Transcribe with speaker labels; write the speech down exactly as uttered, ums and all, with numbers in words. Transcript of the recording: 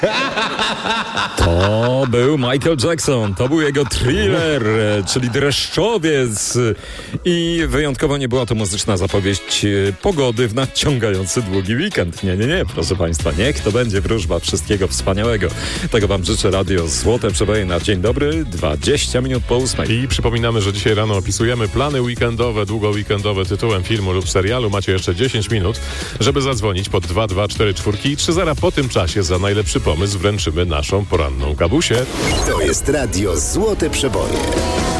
Speaker 1: To był Michael Jackson, to był jego Thriller, czyli Dreszczowiec. I wyjątkowo nie była to muzyczna zapowiedź pogody w nadciągający długi weekend. Nie, nie, nie, proszę Państwa, niech to będzie wróżba wszystkiego wspaniałego. Tego Wam życzę Radio Złote Przeboje na dzień dobry, dwadzieścia minut po ósmej.
Speaker 2: I przypominamy, że dzisiaj rano opisujemy plany weekendowe, długo weekendowe tytułem filmu lub serialu. Macie jeszcze dziesięć minut, żeby zadzwonić pod dwa dwa cztery cztery i trzy zera. Po tym czasie za najlepszy pomysł wręczymy naszą poranną kawusię.
Speaker 3: To jest Radio Złote Przeboje.